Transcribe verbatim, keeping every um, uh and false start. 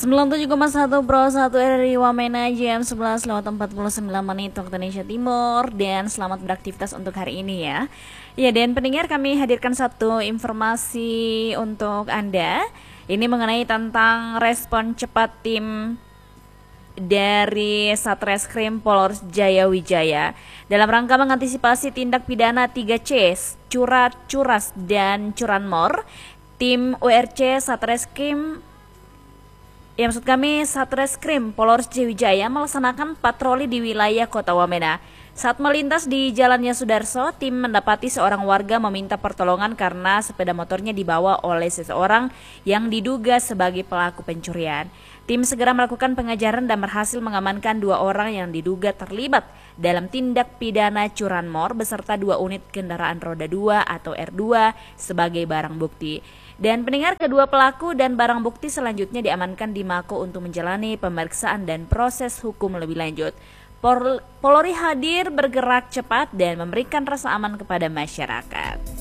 sembilan puluh tujuh koma satu Pro satu R R I Wamena jam sebelas lewat empat puluh sembilan menit waktu Indonesia Timur. Dan selamat beraktivitas untuk hari ini ya. Ya, dan pendengar, kami hadirkan satu informasi untuk Anda. Ini mengenai tentang respon cepat tim dari Satreskrim Polres Jaya Wijaya dalam rangka mengantisipasi tindak pidana tiga C, curat, curas, dan curanmor. Tim U R C Satreskrim Ya maksud kami Satreskrim Polres Jaya Wijaya melaksanakan patroli di wilayah Kota Wamena. Saat melintas di Jalannya Sudarso, tim mendapati seorang warga meminta pertolongan karena sepeda motornya dibawa oleh seseorang yang diduga sebagai pelaku pencurian. Tim segera melakukan pengejaran dan berhasil mengamankan dua orang yang diduga terlibat dalam tindak pidana curanmor beserta dua unit kendaraan roda dua atau R dua sebagai barang bukti. Dan pendengar, kedua pelaku dan barang bukti selanjutnya diamankan di Mako untuk menjalani pemeriksaan dan proses hukum lebih lanjut. Polri hadir bergerak cepat dan memberikan rasa aman kepada masyarakat.